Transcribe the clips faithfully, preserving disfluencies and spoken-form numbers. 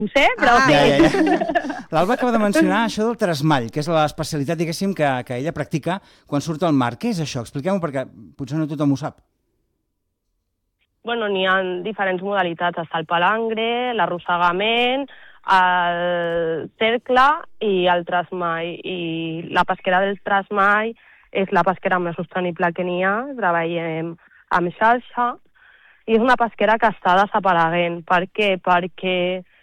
ho sé, però Ah, sí. ja, ja, ja. L'Alba acaba de mencionar això del trasmall, que és l'especialitat, diguéssim, que, que ella practica quan surt al mar. Què és això? Expliquem-ho, perquè potser no tothom ho sap. Bueno, n'hi ha diferents modalitats. Està el palangre, l'arrossegament, el cercle i el trasmall. I la pesquera del trasmall és la pesquera més sostenible que n'hi ha. Treballem amb xarxa i és una pesquera que està desapareguent. Per què? Perquè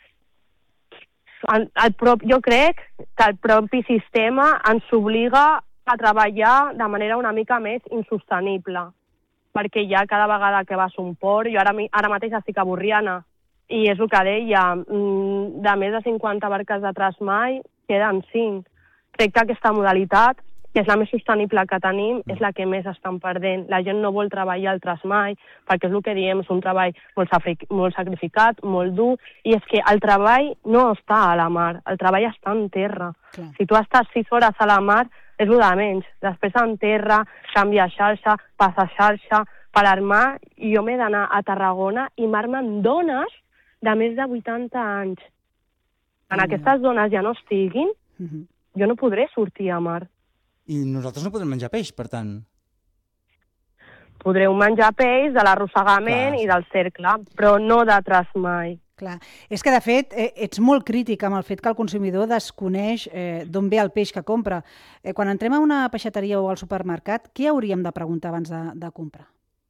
el, el prop, jo crec que el propi sistema ens obliga a treballar de manera una mica més insostenible, perquè ja cada vegada que vas a un port, jo ara, ara mateix estic a Borriana, i és el que deia, de més de cinquanta barques de trasmall, queden cinc. Crec que aquesta modalitat, que és la més sostenible que tenim, és la que més estan perdent. La gent no vol treballar el trasmall, perquè és el que diem, és un treball molt, molt sacrificat, molt dur, i és que el treball no està a la mar, el treball està en terra. Clar. Si tu estàs sis hores a la mar, és el de menys. Després en terra, canvia xarxa, passa xarxa, per armar, i jo m'he d'anar a Tarragona i m'armen dones de més de vuitanta anys. Quan mm. aquestes dones ja no estiguin, mm-hmm. jo no podré sortir a mar. I nosaltres no podem menjar peix, per tant. Podreu menjar peix de l'arrossegament i del cercle, però no de trasmall. Clar. És que, de fet, eh, ets molt crític amb el fet que el consumidor desconeix eh, d'on ve el peix que compra. Eh, quan entrem a una peixateria o al supermercat, què hauríem de preguntar abans de, de comprar?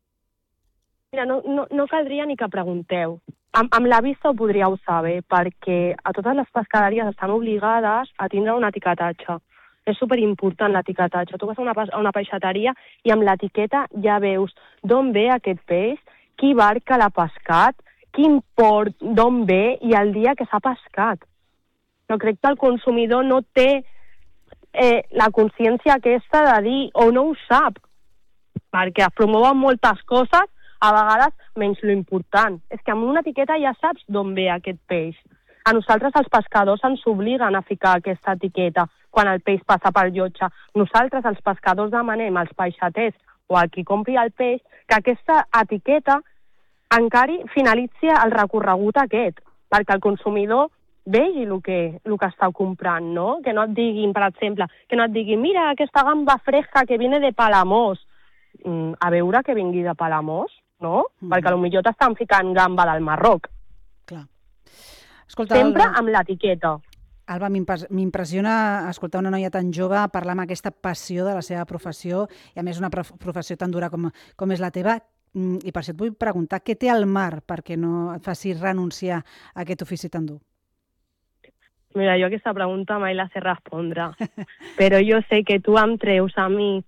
Mira, no, no, no caldria ni que pregunteu. Amb, amb la vista ho podríeu saber, perquè a totes les pescaderies estan obligades a tindre un etiquetatge. És superimportant l'etiquetatge. Tu vas a una, a una peixateria i amb l'etiqueta ja veus d'on ve aquest peix, qui barca l'ha pescat, quin port, d'on ve i el dia que s'ha pescat. No crec que el consumidor no té eh, la consciència aquesta de dir, o no ho sap, perquè es promouen moltes coses, a vegades menys lo important. És que amb una etiqueta ja saps d'on ve aquest peix. A nosaltres els pescadors ens obliguen a ficar aquesta etiqueta quan el peix passa pel llotge. Nosaltres els pescadors demanem als peixaters o a qui compri el peix que aquesta etiqueta encara finalitzi el recorregut aquest, perquè el consumidor vegi el que, el que està comprant, no? Que no et diguin, per exemple, que no et diguin, mira, aquesta gamba fresca que viene de Palamós. Mm, a veure que vingui de Palamós, no? Mm. Perquè potser t'estan ficant gamba del Marroc. Clar. Escolta, sempre Alba, amb l'etiqueta. Alba, m'impressiona escoltar una noia tan jove parlar amb aquesta passió de la seva professió, i a més una professió tan dura com, com és la teva. I per això et vull preguntar, què té el mar perquè no et faci renunciar a aquest ofici tan dur? Mira, jo aquesta pregunta mai la sé respondre, però jo sé que tu em treus a mi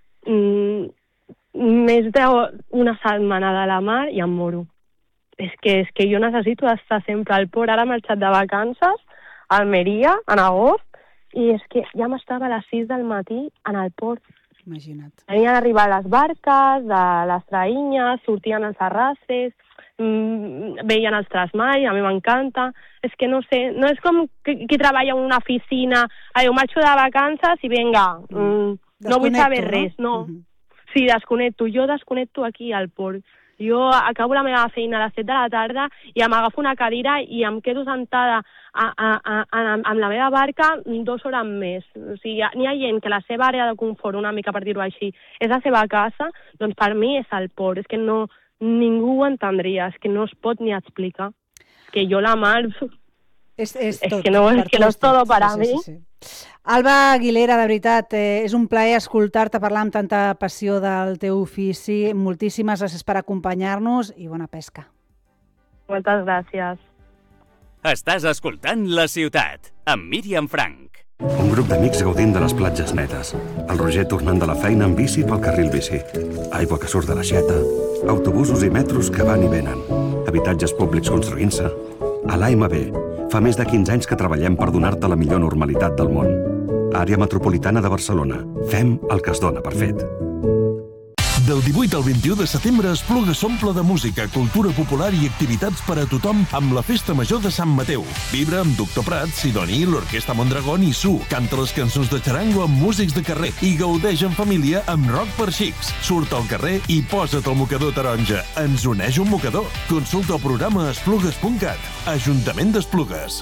mm, més d'una setmana de la mar i em moro. És que, és que jo necessito estar sempre al port. Ara he marxat de vacances a Almeria, en agost, i és que ja m'estava a les sis del matí en el port. Imagina't. Tenien d'arribar les barques, de les traïnyes, sortien els arrastres, mmm, veien els trasmall, a mi m'encanta. És que no sé, no és com qui, qui treballa en una oficina, jo marxo de vacances i vinga, mm, no vull saber res, no. no. Mm-hmm. Sí, desconnecto, jo desconnecto aquí al port. Jo acabo la meva feina a les set de la tarda i m'agafo una cadira i em quedo sentada a, a, a, a, amb la meva barca dues hores més. O sigui, n'hi ha gent que la seva àrea de confort, una mica per dir-ho així, és la seva casa, doncs per mi és el port. És que no, ningú ho entendria, és que no es pot ni explicar. Que jo la mar... És, és, tot, és que no és, que no és tot per a mi. Sí, sí, sí. Alba Aguilera, de veritat, eh, és un plaer escoltar-te parlar amb tanta passió del teu ofici. Moltíssimes gràcies per acompanyar-nos i bona pesca. Moltes gràcies. Estàs escoltant La Ciutat, amb Míriam Frank. Un grup d'amics gaudint de les platges netes. El Roger tornant de la feina en bici pel carril bici. Aigua que surt de l'aixeta. Autobusos i metros que van i venen. Habitatges públics construint-se. A l'A M B, fa més de quinze anys que treballem per donar-te la millor normalitat del món. Àrea metropolitana de Barcelona. Fem el que es dona per fet. Del divuit al vint-i-u de setembre, Esplugues s'omple de música, cultura popular i activitats per a tothom amb la Festa Major de Sant Mateu. Vibra amb Doctor Prat, Sidoni, l'Orquestra Mondragón i Su. Canta les cançons de xarango amb músics de carrer i gaudeix en família amb rock per xics. Surt al carrer i posa't el mocador taronja. Ens uneix un mocador. Consulta el programa a esplugues punt cat. Ajuntament d'Esplugues.